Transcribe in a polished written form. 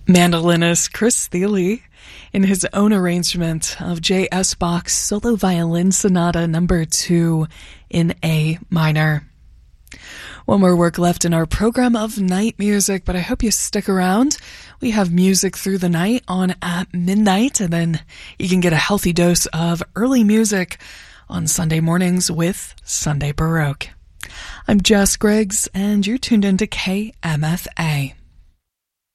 Mandolinist Chris Thile in his own arrangement of J.S. Bach's Solo Violin Sonata No. 2 in A minor. One more work left in our program of night music, but I hope you stick around. We have music through the night on at midnight, and then you can get a healthy dose of early music on Sunday mornings with Sunday Baroque. I'm Jess Griggs, and you're tuned into KMFA.